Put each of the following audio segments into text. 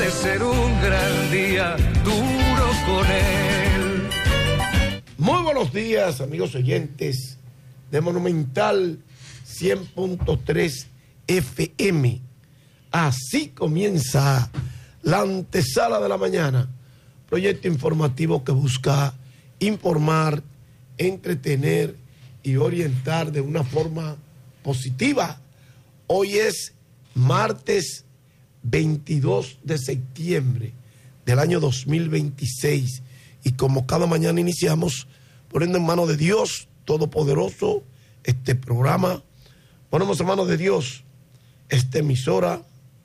de ser un gran día, duro con él. Muy buenos días, amigos oyentes de Monumental 100.3 FM. Así comienza la antesala de la mañana, proyecto informativo que busca informar, entretener y orientar de una forma positiva. Hoy es martes 22 de septiembre del año 2026 y como cada mañana iniciamos poniendo en manos de Dios Todopoderoso este programa. Ponemos en manos de Dios esta emisora,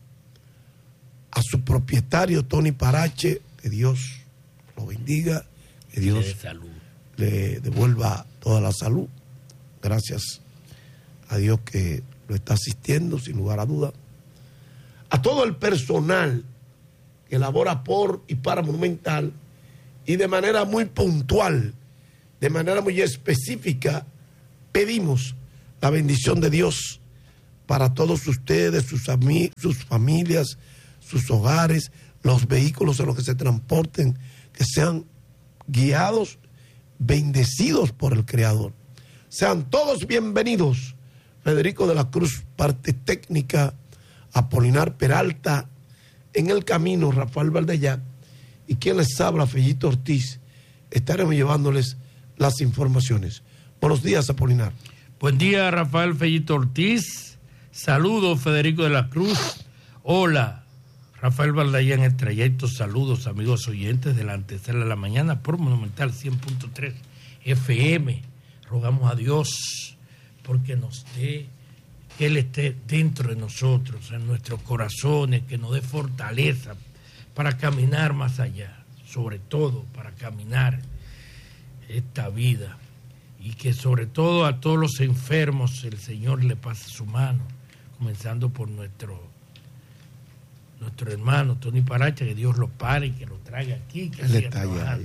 a su propietario Tony Parache, que Dios lo bendiga, que Dios le devuelva toda la salud. Gracias a Dios que lo está asistiendo sin lugar a duda. A todo el personal que labora por y para Monumental y de manera muy puntual, de manera muy específica, pedimos la bendición de Dios para todos ustedes, sus familias, sus hogares, los vehículos en los que se transporten, que sean guiados, bendecidos por el Creador. Sean todos bienvenidos. Federico de la Cruz, parte técnica, Apolinar Peralta, en el camino, Rafael Valdeyac, y quien les habla, Fellito Ortiz. Estaremos llevándoles las informaciones. Buenos días, Apolinar. Buen día, Rafael Fellito Ortiz. Saludos, Federico de la Cruz. Hola, Rafael Valdeyac en el trayecto. Saludos, amigos oyentes de la antesala de la mañana por Monumental 100.3 FM. Rogamos a Dios porque nos dé, que Él esté dentro de nosotros, en nuestros corazones, que nos dé fortaleza para caminar más allá, sobre todo para caminar esta vida, y que sobre todo a todos los enfermos el Señor le pase su mano, comenzando por nuestro hermano Tony Parache, que Dios lo pare y que lo traiga aquí, que él está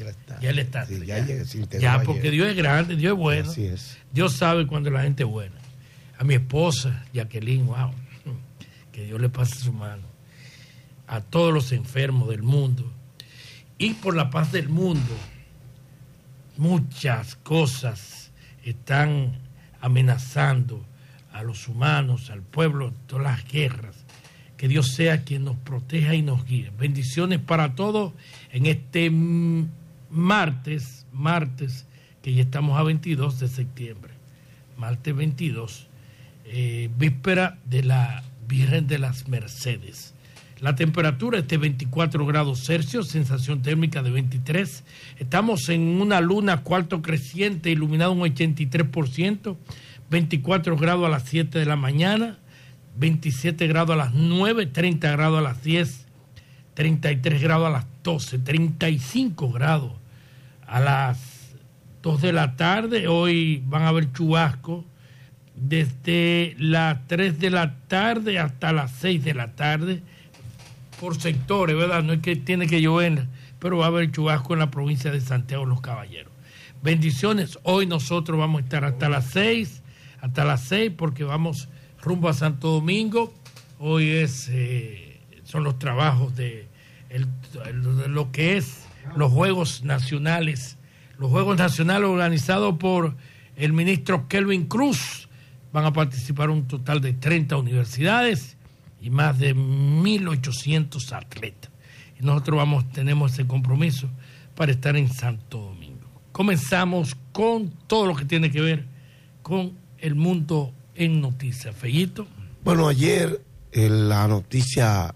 ya, porque Dios es grande, Dios es bueno. Así es. Dios sabe cuando la gente es buena. A mi esposa, Jacqueline, wow, que Dios le pase su mano. A todos los enfermos del mundo. Y por la paz del mundo, muchas cosas están amenazando a los humanos, al pueblo, todas las guerras. Que Dios sea quien nos proteja y nos guíe. Bendiciones para todos en este martes, que ya estamos a 22 de septiembre. Martes 22, víspera de la Virgen de las Mercedes. La temperatura es de 24 grados Celsius, sensación térmica de 23. Estamos en una luna cuarto creciente, iluminado un 83%, 24 grados a las 7 de la mañana, 27 grados a las 9, 30 grados a las 10, 33 grados a las 12, 35 grados a las 2 de la tarde. Hoy van a haber chubascos desde las 3 de la tarde hasta las 6 de la tarde, por sectores, ¿verdad? No es que tiene que llover, pero va a haber chubasco en la provincia de Santiago de los Caballeros. Bendiciones. Hoy nosotros vamos a estar hasta las 6, porque vamos rumbo a Santo Domingo. Hoy son los trabajos de lo que es los Juegos Nacionales. Los Juegos Nacionales organizados por el ministro Kelvin Cruz. Van a participar un total de 30 universidades y más de 1.800 atletas. Y nosotros tenemos ese compromiso para estar en Santo Domingo. Comenzamos con todo lo que tiene que ver con el mundo en noticias. Fellito. Bueno, ayer la noticia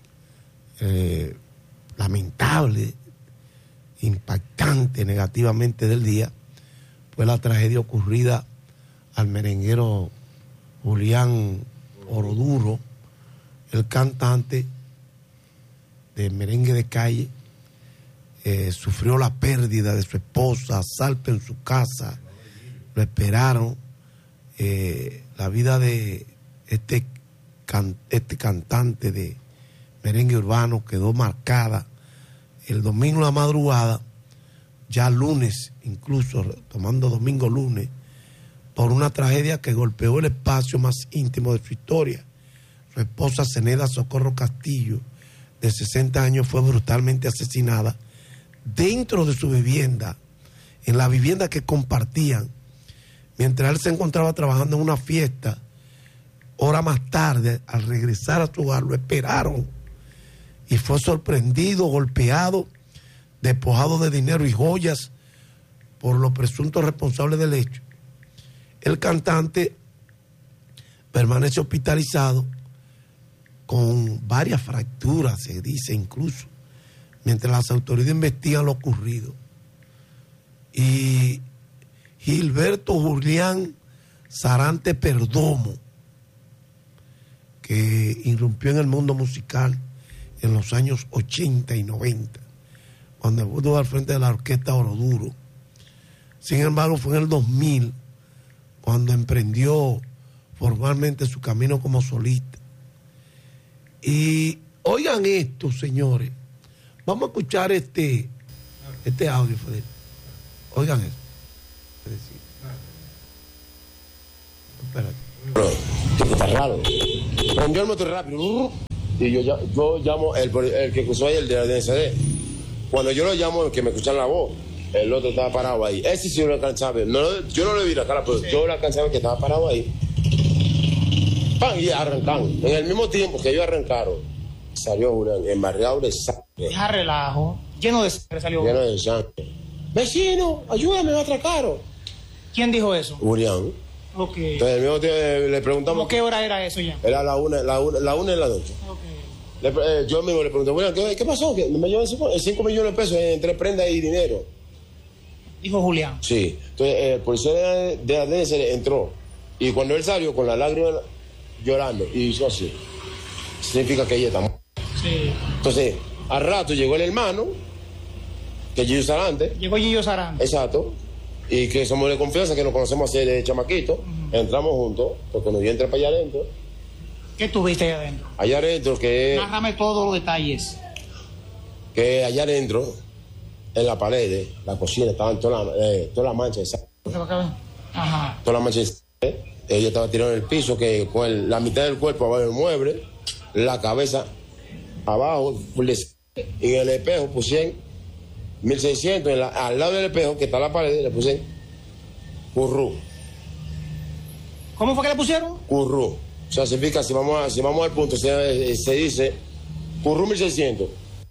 lamentable, impactante negativamente del día fue la tragedia ocurrida al merenguero Julián Oroduro, el cantante de merengue de calle. Sufrió la pérdida de su esposa, asalto en su casa, lo esperaron. La vida de este cantante de merengue urbano quedó marcada el domingo en la madrugada, ya lunes, incluso tomando domingo lunes, por una tragedia que golpeó el espacio más íntimo de su historia. Su esposa Zeneda Socorro Castillo, de 60 años, fue brutalmente asesinada dentro de su vivienda, en la vivienda que compartían, mientras él se encontraba trabajando en una fiesta. Hora más tarde, al regresar a su hogar, lo esperaron y fue sorprendido, golpeado, despojado de dinero y joyas por los presuntos responsables del hecho. El cantante permanece hospitalizado con varias fracturas, se dice incluso, mientras las autoridades investigan lo ocurrido. Y Gilberto Julián Sarante Perdomo, que irrumpió en el mundo musical en los años 80 y 90, cuando estuvo al frente de la orquesta Oro Duro. Sin embargo, fue en el 2000 cuando emprendió formalmente su camino como solista. Y oigan esto, señores. Vamos a escuchar este audio, Fidel. Oigan esto. Espérate. Bro, está raro. Prendió el motor rápido y yo llamo el que cruzó ahí, el de la DNCD. Cuando yo lo llamo, que me escuchan la voz, el otro estaba parado ahí. Ese sí lo alcanzaba. No, yo no le vi la cara, pero yo lo alcanzaba que estaba parado ahí. ¡Pam! Y arrancaron. En el mismo tiempo que ellos arrancaron, salió Julián embarrado de sangre. Deja relajo. Lleno de sangre salió. Lleno de sangre. Vecino, ayúdame, me atracaron. ¿Quién dijo eso? Julián. Ok. Entonces, el mismo tiempo le preguntamos. ¿Cómo qué hora era eso ya? Era la una de la noche. Ok. Yo mismo le pregunté, Julián, ¿qué pasó? Que me llevan 5 millones de pesos entre prendas y dinero. Dijo Julián. Sí. Entonces, el policía de la DNCD entró. Y cuando él salió con la lágrima llorando, y hizo así, significa que ella está muerta. Sí. Entonces, al rato llegó el hermano, que es Gillo Sarante. Llegó Gillo Sarante. Exacto. Y que somos de confianza, que nos conocemos hace de chamaquito. Entramos juntos, porque cuando yo entré para allá adentro. ¿Qué tuviste allá adentro? Allá adentro, que Nárrame todos los detalles. allá adentro, en la pared, la cocina, estaban todas las manchas de sangre. Ajá. Todas las manchas de sangre. Ella estaba tirada en el piso, que con la mitad del cuerpo abajo del mueble, la cabeza abajo, y en el espejo pusieron 1.600, al lado del espejo, que está la pared, le pusieron curru. ¿Cómo fue que le pusieron? Curru. O sea, significa, si vamos al punto, se dice curru 1.600.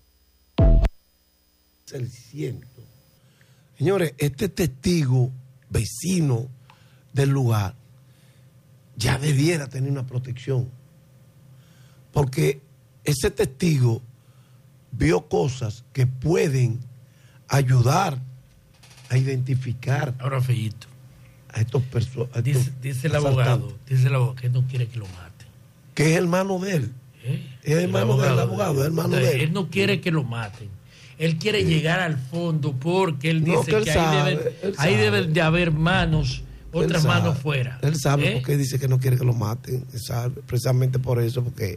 600. Señores, este testigo, vecino del lugar, ya debiera tener una protección. Porque ese testigo vio cosas que pueden ayudar a identificar Ahora, Fellito, a estos personas. dice el abogado que no quiere que lo maten. Que es hermano de él. Es hermano del abogado, es hermano de él. Él no quiere que lo maten. Él quiere llegar al fondo porque él dice que él ahí deben de haber manos, otras manos fuera. Él sabe por qué dice que no quiere que lo maten. Él sabe, precisamente por eso, porque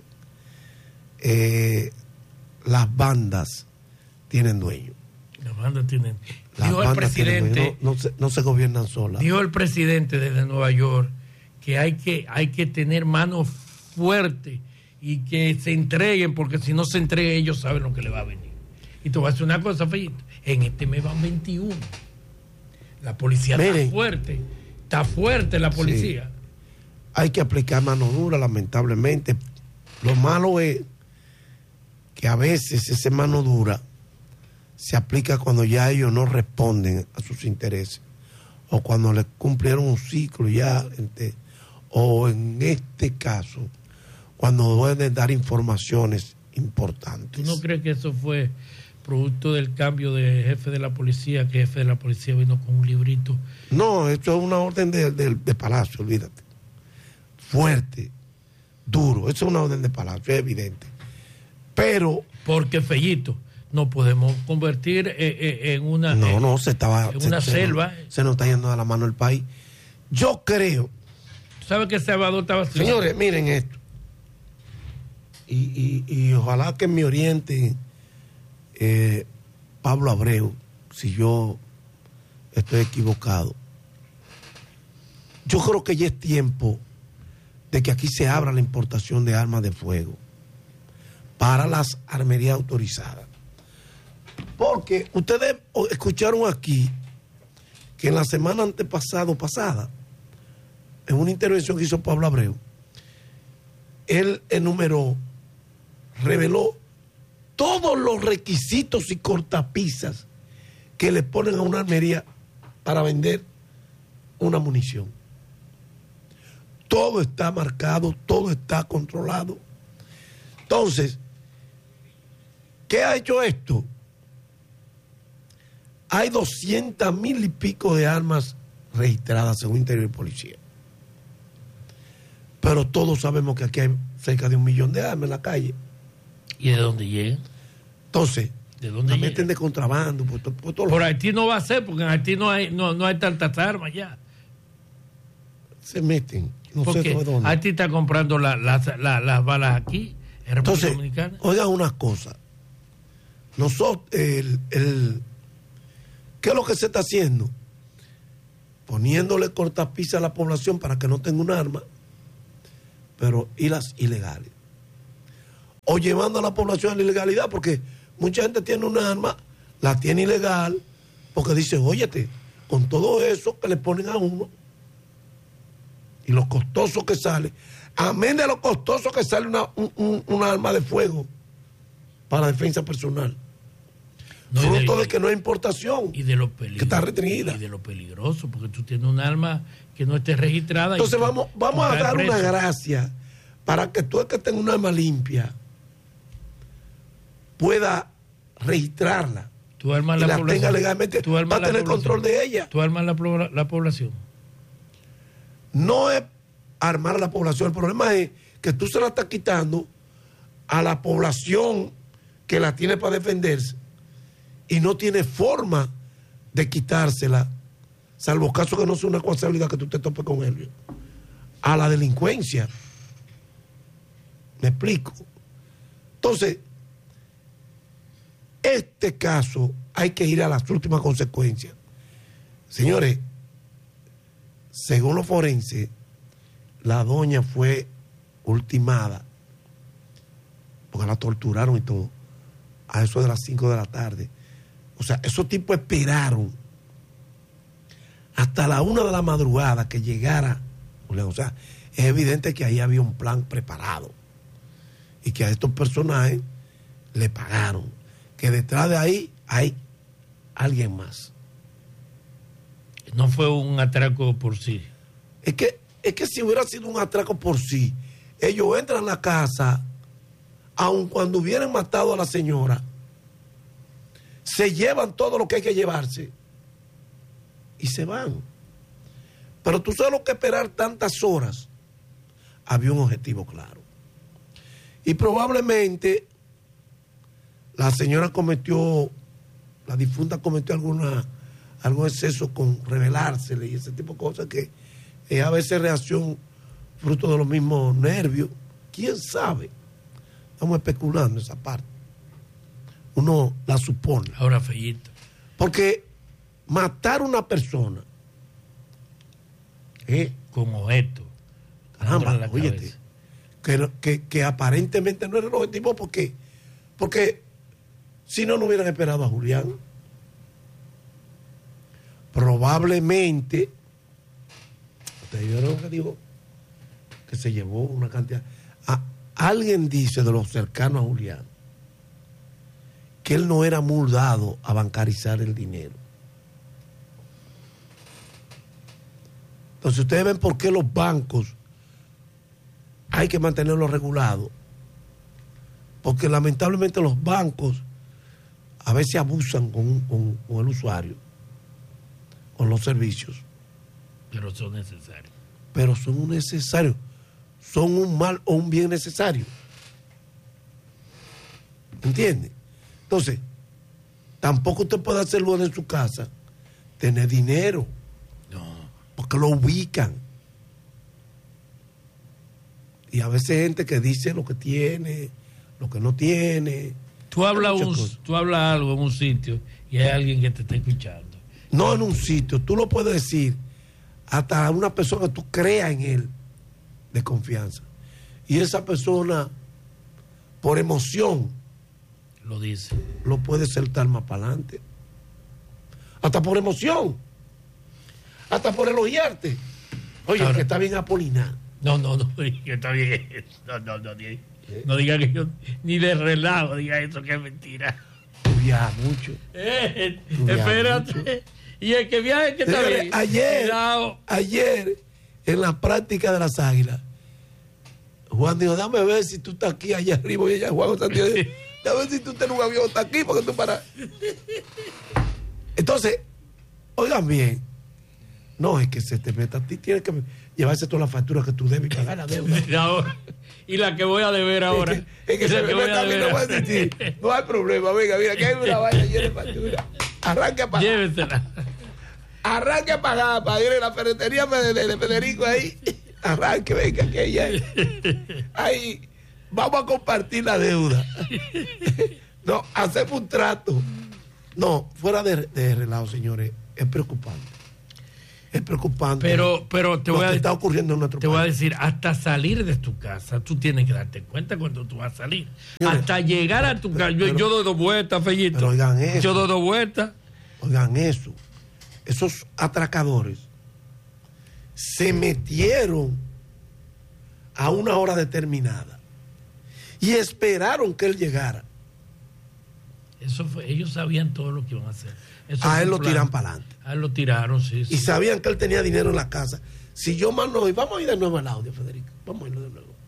las bandas tienen dueño. Las bandas tienen. Las Dijo el bandas tienen presidente. dueño, no se gobiernan solas. Dijo el presidente desde Nueva York que hay que tener manos fuertes y que se entreguen, porque si no se entreguen ellos saben lo que le va a venir. Y te voy a decir una cosa, Fellito. En este mes van 21. La policía está fuerte la policía. Sí. Hay que aplicar mano dura, lamentablemente. Lo malo es que a veces esa mano dura se aplica cuando ya ellos no responden a sus intereses, o cuando les cumplieron un ciclo ya, o en este caso, cuando deben dar informaciones importantes. ¿Tú no crees que eso fue producto del cambio de jefe de la policía, que jefe de la policía vino con un librito? No, esto es una orden de Palacio, olvídate. Fuerte, duro, eso es una orden de Palacio, es evidente. Pero... Porque, Fellito, no podemos convertir en una... selva. Se nos está yendo de la mano el país. Yo creo... ¿Sabes que Salvador estaba haciendo? Señores, miren esto. Y ojalá que me oriente Pablo Abreu, si yo estoy equivocado. Yo creo que ya es tiempo de que aquí se abra la importación de armas de fuego. para las armerías autorizadas. Porque ustedes escucharon aquí que en la semana pasada, en una intervención que hizo Pablo Abreu, él enumeró, reveló todos los requisitos y cortapisas que le ponen a una armería para vender una munición. Todo está marcado, todo está controlado. Entonces, ¿qué ha hecho esto? Hay 200,000 y pico de armas registradas según Interior y Policía. Pero todos sabemos que aquí hay cerca de 1 millón de armas en la calle. ¿Y de dónde llegan? Entonces, ¿de dónde la meten de contrabando. Por Haití no va a ser, porque en Haití no hay tantas armas ya. Se meten. No porque sé de dónde. Haití está comprando las balas aquí, en República Entonces, Dominicana. oigan una cosa. Nosotros, ¿qué es lo que se está haciendo? Poniéndole cortapisa a la población para que no tenga un arma, pero y las ilegales. O llevando a la población a la ilegalidad, porque mucha gente tiene un arma, la tiene ilegal, porque dicen, óyete, con todo eso que le ponen a uno, y lo costoso que sale, amén de lo costoso que sale una arma de fuego para defensa personal. No, fruto de que no hay importación y de lo que está restringida. Y de lo peligroso, porque tú tienes un arma que no esté registrada. Entonces vamos a dar una gracia para que tú, el que tenga un arma limpia, pueda registrarla. Tu arma y la tenga legalmente, va a tener control de ella. ¿Tú armas la población? No es armar a la población, el problema es que tú se la estás quitando a la población que la tiene para defenderse y no tiene forma de quitársela, salvo caso que no sea una casualidad que tú te topes con él, a la delincuencia. ¿Me explico? Entonces, este caso hay que ir a las últimas consecuencias. Señores, según los forenses, la doña fue ultimada, porque la torturaron y todo, a eso de las 5 de la tarde. O sea, esos tipos esperaron hasta la 1 de la madrugada que llegara. O sea, es evidente que ahí había un plan preparado y que a estos personajes le pagaron, que detrás de ahí hay alguien más. No fue un atraco por sí. Es que si hubiera sido un atraco por sí, ellos entran a la casa, aun cuando hubieran matado a la señora, se llevan todo lo que hay que llevarse y se van. Pero tú sabes lo que esperar tantas horas. Había un objetivo claro. Y probablemente la señora la difunta cometió algún exceso con revelársele y ese tipo de cosas que es a veces reacción fruto de los mismos nervios. ¿Quién sabe? Estamos especulando esa parte. Uno la supone. Ahora, Fellito. Porque matar a una persona con objeto. Caramba, óyete, que aparentemente no era el objetivo porque si no hubieran esperado a Julián. Probablemente, ustedes vieron lo que dijo, que se llevó una cantidad. Alguien dice de los cercanos a Julián que él no era muy dado a bancarizar el dinero. Entonces ustedes ven por qué los bancos hay que mantenerlos regulados. Porque lamentablemente los bancos a veces abusan con el usuario, con los servicios. Pero son necesarios. Son un mal o un bien necesario. ¿Entiende? Entonces, tampoco usted puede hacerlo en su casa, tener dinero. No. Porque lo ubican. Y a veces hay gente que dice lo que tiene, lo que no tiene. Tú hablas algo en un sitio y hay alguien que te está escuchando. No en un sitio, tú lo puedes decir hasta una persona que tú creas en él de confianza. Y esa persona por emoción, Lo dice. lo puede soltar más para adelante. Hasta por emoción. Hasta por elogiarte. Oye, Ahora, que está bien Apolinar. No, que está bien. No diga que yo ni de relajo diga eso, que es mentira. Tú viajas mucho. Espérate. mucho. Y el que viaje que está Señores, bien. ayer, en la práctica de las Águilas, Juan dijo, dame ver si tú estás aquí allá arriba y allá Juan Santiago. Dame ver si tú estás en un avión, estás aquí porque tú paras. Entonces, oigan bien, no es que se te meta, a ti tienes que llevarse todas las facturas que tú debes y pagar la deuda. Y la que voy a deber ahora. Es que se me meta a mí, no voy a decir, no hay problema, venga, mira, que hay una vaina llena de facturas. Arranque a pagar. Llévesela. Arranque a pagar para ir a la ferretería de Federico ahí. Arranque, venga, que ella ahí vamos a compartir la deuda. No, hacemos un trato. No, fuera de relajo, señores, es preocupante. Es preocupante. Pero te lo voy que a está ocurriendo en nuestro te país. voy a decir, hasta salir de tu casa, tú tienes que darte cuenta cuando tú vas a salir. Señores, Hasta llegar a tu casa. Yo doy 2 vueltas, Fellito. Pero oigan eso. Yo doy 2 vueltas. Oigan eso. Esos atracadores se metieron a una hora determinada y esperaron que él llegara. Ellos sabían todo lo que iban a hacer. A él lo tiran para adelante. A él lo tiraron, sí. Y sabían que él tenía dinero en la casa. Si yo más no voy, vamos a ir de nuevo al audio, Federico. Vamos a ir de nuevo.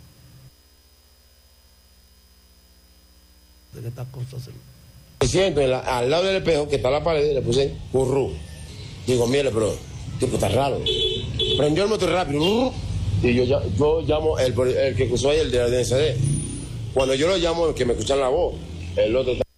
De estas cosas. Me siento al lado del espejo, que está la pared, le puse curru. Digo, mire, pero tipo está raro. Prendió el motor rápido. Y yo llamo el que cruzó ahí, el de la DNCD. Cuando yo lo llamo, el que me escuchan la voz, el otro está.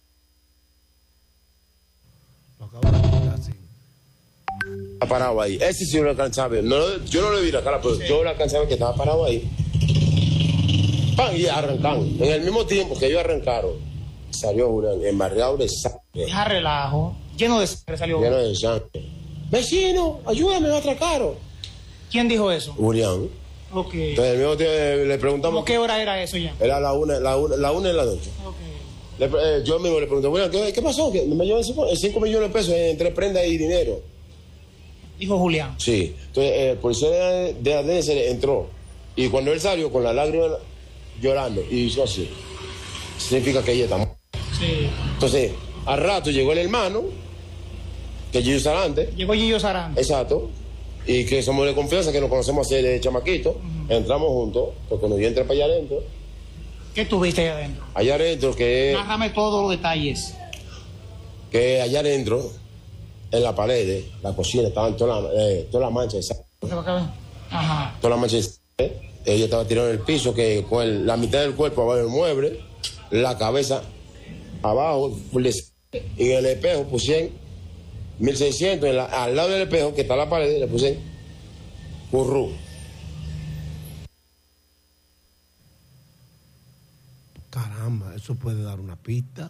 Lo acabo de explicar, sí. Está parado ahí. Ese sí yo lo alcanzaba. No, yo no le vi la cara, pero yo lo alcanzaba que estaba parado ahí. ¡Pam! Y arrancaron. En el mismo tiempo que ellos arrancaron, salió Julián embarrado de sangre. Deja relajo. Lleno de sangre salió. Lleno de sangre. Vecino, ayúdame, me atracaron. ¿Quién dijo eso? Julián. Ok. Entonces, el mismo tiempo le preguntamos. ¿Cómo qué hora era eso ya? Era la una de la noche. Ok. Yo mismo le pregunté, Julián, ¿qué pasó? Que me llevan 5 millones de pesos entre prendas y dinero. Dijo Julián. Sí. Entonces, el policía de ADN se le entró. Y cuando él salió con las lágrimas llorando y hizo así, significa que ella está muerta. Sí. Entonces, al rato llegó el hermano, que es Gillo Sarante. Llegó Gillo Sarante. Exacto. Y que somos de confianza, que nos conocemos hace de chamaquito. Entramos juntos, pues cuando yo entré para allá adentro. ¿Qué tuviste allá adentro? Allá adentro, que Nárrame todos los detalles. allá adentro, en la pared, la cocina, estaban todas las manchas de sangre. Ajá. Todas las manchas de sangre. Ella estaba tirada en el piso, que con la mitad del cuerpo abajo del mueble, la cabeza abajo, y en el espejo pusieron 1600, al lado del espejo, que está la pared, le puse curru. Caramba, eso puede dar una pista.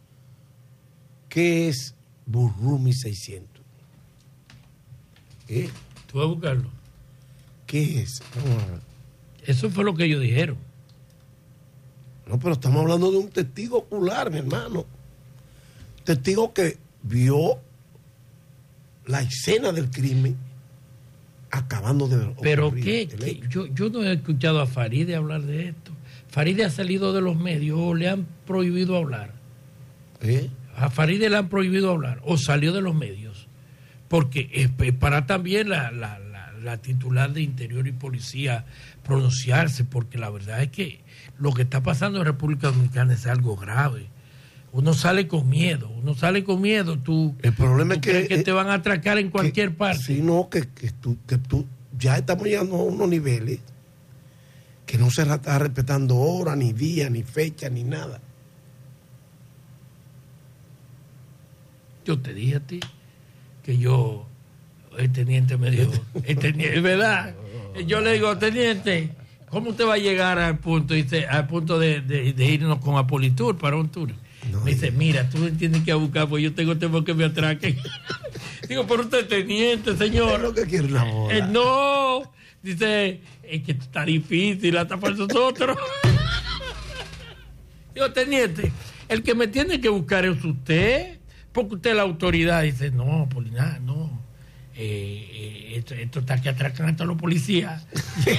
¿Qué es Burrumi 600? ¿Qué? Tú vas a buscarlo. ¿Qué es? Vamos a ver. Eso fue lo que ellos dijeron. No, pero estamos hablando de un testigo ocular, mi hermano. Testigo que vio la escena del crimen acabando de Pero ocurrir. ¿qué? Yo no he escuchado a Faride hablar de esto. Faride ha salido de los medios o le han prohibido hablar. ¿Eh? A Faride le han prohibido hablar o salió de los medios. Porque es para también la titular de Interior y Policía pronunciarse, porque la verdad es que lo que está pasando en República Dominicana es algo grave. Uno sale con miedo, tú. El problema es crees que te van a atracar en cualquier parte. Sino que tú ya estamos llegando a unos niveles que no se está respetando hora, ni día, ni fecha, ni nada. Yo te dije a ti que el teniente me dijo, es verdad. Yo le digo, teniente, ¿cómo usted va a llegar al punto de irnos con Apolitur para un tour? No, me dice, mira, tú me tienes que buscar, pues yo tengo temor que me atraquen. Digo, pero usted es teniente, señor. Es lo que quiere una bola. No, dice, es que está difícil hasta para nosotros. Digo, teniente, el que me tiene que buscar es usted, porque usted es la autoridad. Dice, no, Polinar, no. Esto está que atracan hasta los policías.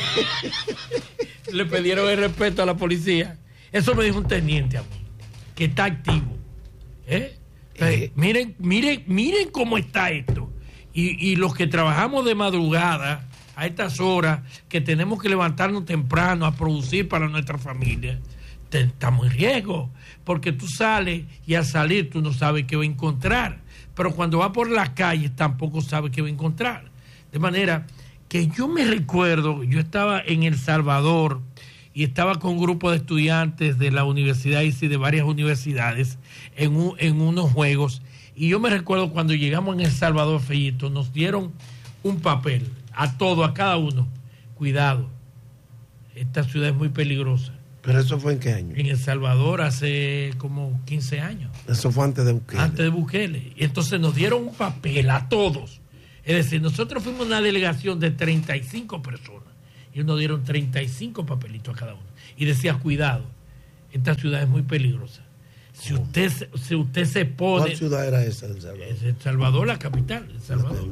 Le pidieron el respeto a la policía. Eso me dijo un teniente a mí, que está activo. Entonces, miren cómo está esto. Y los que trabajamos de madrugada, a estas horas, que tenemos que levantarnos temprano a producir para nuestra familia, estamos en riesgo, porque tú sales y al salir tú no sabes qué va a encontrar, pero cuando vas por las calles tampoco sabes qué va a encontrar. De manera que yo me recuerdo, yo estaba en El Salvador y estaba con un grupo de estudiantes de la Universidad ICI, de varias universidades, en unos juegos, y yo me recuerdo cuando llegamos en El Salvador, Fellito, nos dieron un papel, a cada uno: cuidado, esta ciudad es muy peligrosa. ¿Pero eso fue en qué año? En El Salvador hace como 15 años. Eso fue antes de Bukele. Antes de Bukele. Y entonces nos dieron un papel a todos. Es decir, nosotros fuimos una delegación de 35 personas. Y nos dieron 35 papelitos a cada uno. Y decía, cuidado, esta ciudad es muy peligrosa. Si usted se pone... ¿Cuál ciudad era esa del Salvador? Es El Salvador, la capital. El Salvador.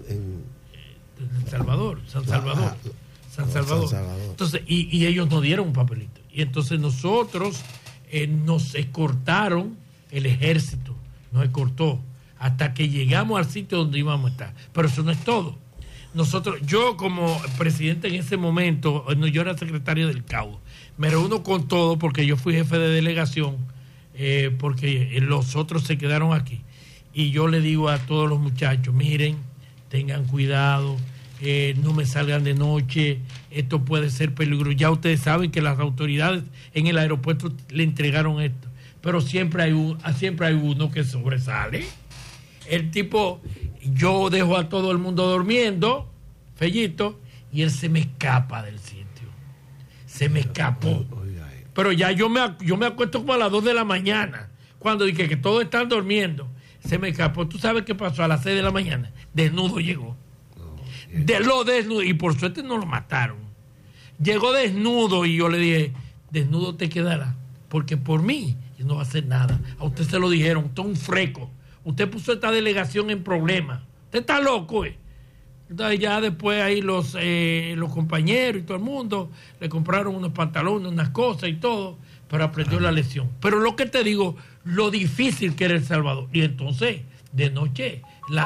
El Salvador, San Salvador. San Salvador. Entonces, y ellos nos dieron un papelito. Y entonces nosotros nos escortaron, el ejército nos escortó hasta que llegamos al sitio donde íbamos a estar. Pero eso no es todo. Yo como presidente en ese momento, yo era secretario del CAU, me reúno con todo porque yo fui jefe de delegación, porque los otros se quedaron aquí. Y yo le digo a todos los muchachos, miren, tengan cuidado, no me salgan de noche, esto puede ser peligroso. Ya ustedes saben que las autoridades en el aeropuerto le entregaron esto, pero siempre hay uno que sobresale. El tipo, yo dejo a todo el mundo durmiendo, Fellito, y él se me escapa del sitio. Se me escapó. Pero ya yo me acuesto como a las 2 de la mañana, cuando dije que todos están durmiendo. Se me escapó. ¿Tú sabes qué pasó? A las 6 de la mañana, desnudo llegó. Lo desnudo, y por suerte no lo mataron. Llegó desnudo y yo le dije, desnudo te quedará, porque por mí no va a hacer nada. A usted se lo dijeron, usted es un freco. Usted puso esta delegación en problemas. Usted está loco, Entonces ya después ahí los compañeros y todo el mundo le compraron unos pantalones, unas cosas y todo, pero aprendió la lección. Pero lo que te digo, lo difícil que era El Salvador. Y entonces, de noche,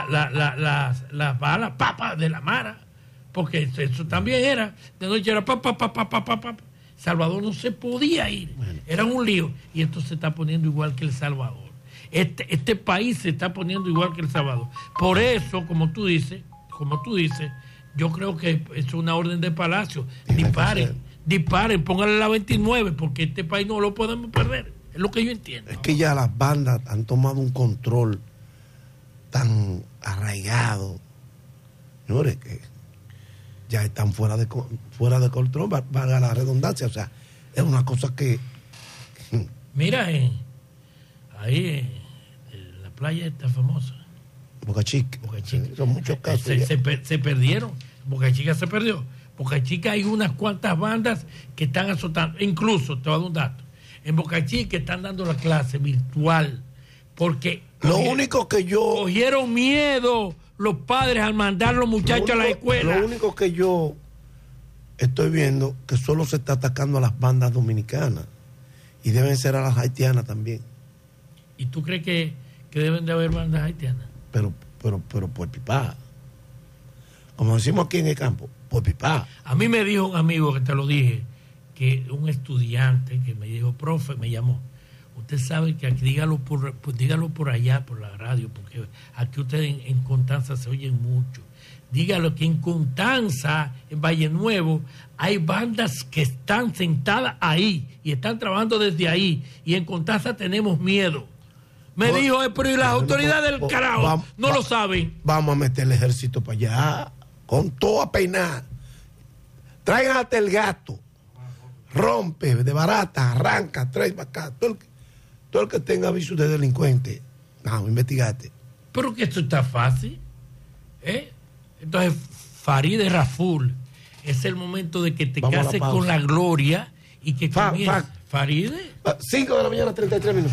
las balas, papa, de la mara, porque eso también era, de noche era papa. Salvador no se podía ir, era un lío. Y esto se está poniendo igual que El Salvador. Este país se está poniendo igual que El Salvador. Por eso, como tú dices, yo creo que es una orden de palacio. Disparen, pónganle la 29, porque este país no lo podemos perder. Es lo que yo entiendo. Es que ya las bandas han tomado un control tan arraigado, señores, que ya están fuera de control, valga la redundancia. O sea, es una cosa que... Mira, ahí en la playa está famosa. Boca Chica. Son muchos casos. Se perdieron. Boca Chica se perdió. Boca Chica hay unas cuantas bandas que están azotando. Incluso, te voy a dar un dato. En Boca Chica están dando la clase virtual. Porque cogieron miedo los padres al mandar a los muchachos a la escuela. Lo único que yo estoy viendo que solo se está atacando a las bandas dominicanas. Y deben ser a las haitianas también. ¿Y tú crees que deben de haber bandas haitianas? Pero por pipá. Como decimos aquí en el campo, por pipá. A mí me dijo un amigo, que te lo dije, que un estudiante que me dijo, profe, me llamó. Usted sabe que aquí, dígalo por allá, por la radio, porque aquí ustedes en Constanza se oyen mucho. Dígalo que en Constanza, en Valle Nuevo, hay bandas que están sentadas ahí y están trabajando desde ahí. Y en Constanza tenemos miedo. Me dijo, pero ¿y las autoridades del carajo no lo saben? Vamos a meter el ejército para allá, con todo a peinar. Traigan hasta el gato. Rompe, de barata, arranca, trae para acá. Todo el que tenga aviso de delincuente, investigate. Pero que esto está fácil. Entonces, Farideh Raful, es el momento de que te cases con la gloria y que Faride. 5 de la mañana, 33 minutos.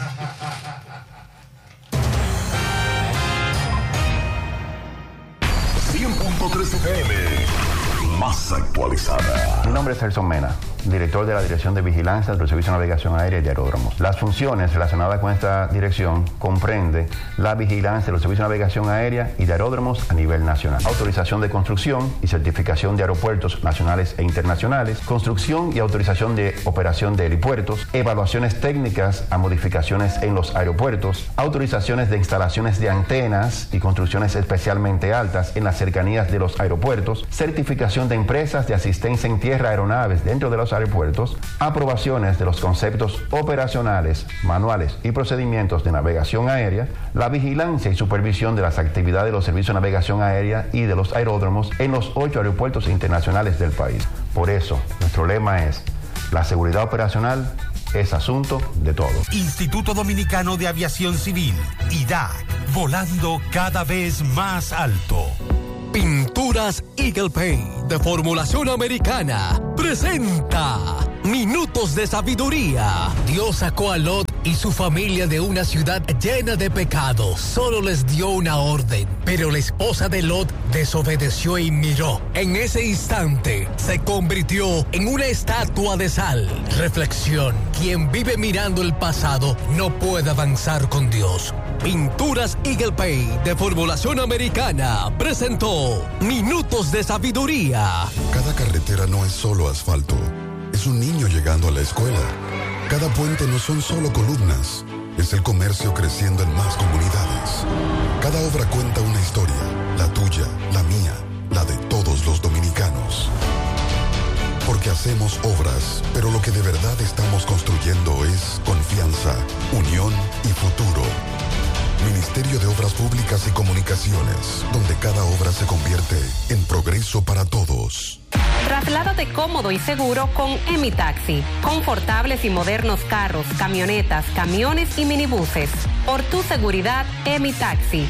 Más actualizada. Mi nombre es Gerson Mena, director de la Dirección de Vigilancia del Servicio de Navegación Aérea y de Aeródromos. Las funciones relacionadas con esta dirección comprende la vigilancia de los servicios de navegación aérea y de aeródromos a nivel nacional, autorización de construcción y certificación de aeropuertos nacionales e internacionales, construcción y autorización de operación de helipuertos, evaluaciones técnicas a modificaciones en los aeropuertos, autorizaciones de instalaciones de antenas y construcciones especialmente altas en las cercanías de los aeropuertos, certificación de empresas de asistencia en tierra a aeronaves dentro de los aeropuertos, aprobaciones de los conceptos operacionales, manuales y procedimientos de navegación aérea, la vigilancia y supervisión de las actividades de los servicios de navegación aérea y de los aeródromos en los 8 aeropuertos internacionales del país. Por eso, nuestro lema es: la seguridad operacional es asunto de todos. Instituto Dominicano de Aviación Civil, IDAC, volando cada vez más alto. Pinturas Eagle Paint de formulación americana presenta Minutos de Sabiduría. Dios sacó a Lot y su familia de una ciudad llena de pecados. Solo les dio una orden, pero la esposa de Lot desobedeció y miró. En ese instante se convirtió en una estatua de sal. Reflexión: quien vive mirando el pasado no puede avanzar con Dios. Pinturas Eagle Paint de formulación americana presentó Minutos de Sabiduría. Cada carretera no es solo asfalto, es un niño llegando a la escuela. Cada puente no son solo columnas, es el comercio creciendo en más comunidades. Cada obra cuenta una historia, la tuya, la mía, la de todos los dominicanos. Porque hacemos obras, pero lo que de verdad estamos construyendo es confianza, unión y futuro. Ministerio de Obras Públicas y Comunicaciones, donde cada obra se convierte en progreso para todos. Trasládate cómodo y seguro con Emitaxi. Confortables y modernos carros, camionetas, camiones y minibuses. Por tu seguridad, Emitaxi.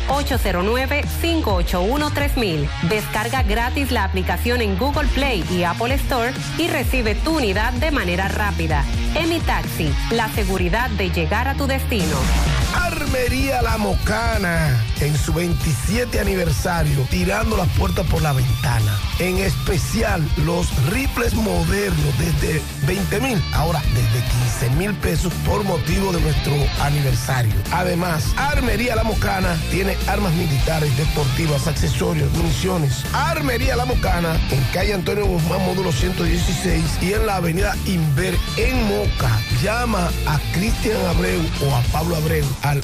809-581-3000. Descarga gratis la aplicación en Google Play y Apple Store y recibe tu unidad de manera rápida. Emitaxi, la seguridad de llegar a tu destino. Armería La Mocana, en su 27 aniversario, tirando las puertas por la ventana. En especial, los rifles modernos desde 20,000, ahora desde 15,000 pesos por motivo de nuestro aniversario. Además, Armería La Mocana tiene armas militares, deportivas, accesorios, municiones. Armería La Mocana, en calle Antonio Guzmán, módulo 116 y en la avenida Inver, en Moca. Llama a Cristian Abreu o a Pablo Abreu al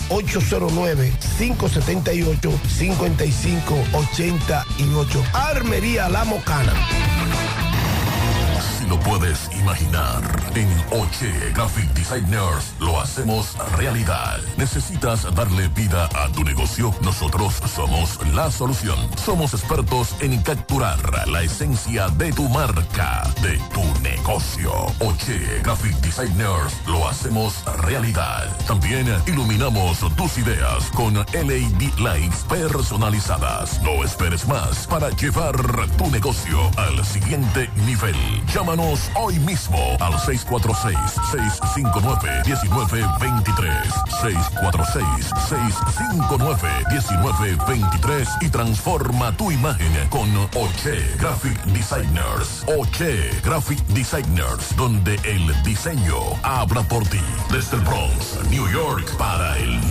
809-578-5588. Armería La Mocana. Si lo puedes imaginar, en Oche Graphic Designers lo hacemos realidad. ¿Necesitas darle vida a tu negocio? Nosotros somos la solución. Somos expertos en capturar la esencia de tu marca, de tu negocio. Oche Graphic Designers lo hacemos realidad. También iluminamos tus ideas con LED lights personalizadas. No esperes más para llevar tu negocio al siguiente nivel. Llámanos hoy mismo al 646-659-1923. 646-659-1923 y transforma tu imagen con Oche Graphic Designers. Oche Graphic Designers, donde el diseño habla por ti. Desde el Bronx, New York, para el